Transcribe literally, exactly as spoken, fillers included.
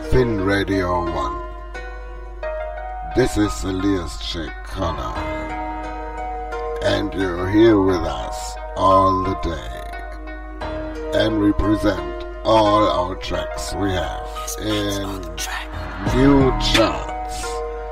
Fin Radio One. This is Elias J. Connor, and you're here with us all the day, and we present all our tracks we have in new chart.